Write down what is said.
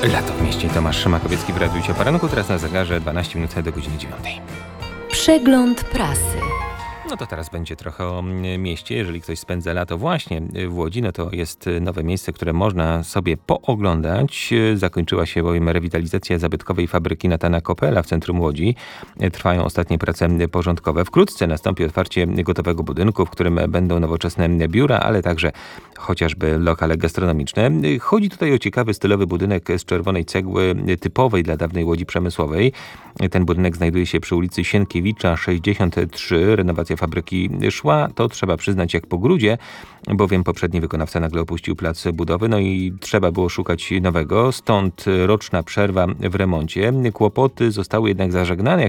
Lato w mieście. Tomasz Makowiecki w Radiu o Poranku. Teraz na zegarze 12 minut do godziny 9. Przegląd prasy. No to teraz będzie trochę o mieście. Jeżeli ktoś spędza lato właśnie w Łodzi, no to jest nowe miejsce, które można sobie pooglądać. Zakończyła się bowiem rewitalizacja zabytkowej fabryki Nathana Coppela w centrum Łodzi. Trwają ostatnie prace porządkowe. Wkrótce nastąpi otwarcie gotowego budynku, w którym będą nowoczesne biura, ale także chociażby lokale gastronomiczne. Chodzi tutaj o ciekawy, stylowy budynek z czerwonej cegły, typowej dla dawnej Łodzi przemysłowej. Ten budynek znajduje się przy ulicy Sienkiewicza 63. Renowacja fabryki szła, to trzeba przyznać, jak po grudzie, bowiem poprzedni wykonawca nagle opuścił plac budowy, no i trzeba było szukać nowego, stąd roczna przerwa w remoncie. Kłopoty zostały jednak zażegnane,